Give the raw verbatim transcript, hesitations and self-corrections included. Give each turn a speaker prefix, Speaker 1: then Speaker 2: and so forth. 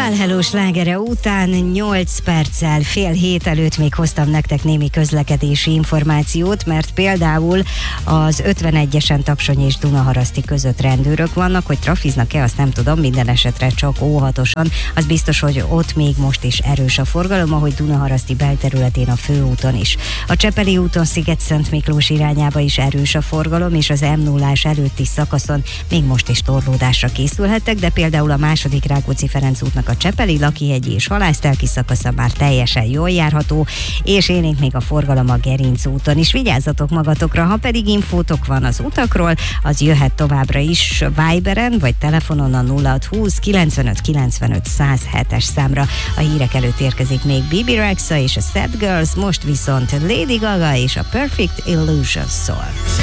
Speaker 1: All Hello slágere után nyolc perccel fél hét előtt még hoztam nektek némi közlekedési információt, mert például az ötvenegyesen Taksony és Dunaharaszti között rendőrök vannak, hogy trafiznak-e, azt nem tudom, minden esetre csak óvatosan. Az biztos, hogy ott még most is erős a forgalom, ahogy Dunaharaszti belterületén a főúton is. A Csepeli úton Sziget-Szent Miklós irányába is erős a forgalom, és az em nullás előtti szakaszon még most is torlódásra készülhettek, de például a második Rákóczi-Ferenc útnak a Csepeli, Lakihegyi és Halásztelki szakasza már teljesen jól járható, és élénk még a forgalom a Gerinc úton is. Vigyázzatok magatokra, ha pedig infótok van az utakról, az jöhet továbbra is Viberen vagy telefonon a nulla hat húsz kilencvenöt kilencvenöt száz hetes számra. A hírek előtt érkezik még Bibi Rexha és a Sad Girls, most viszont Lady Gaga és a Perfect Illusion szól.